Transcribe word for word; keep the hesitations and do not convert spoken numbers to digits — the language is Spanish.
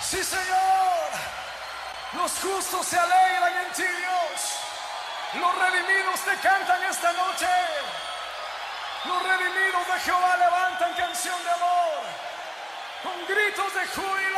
Sí, Señor. Los justos se alegran en ti, Dios. Los redimidos te cantan esta noche. Los redimidos de Jehová levantan canción de amor con gritos de júbilo.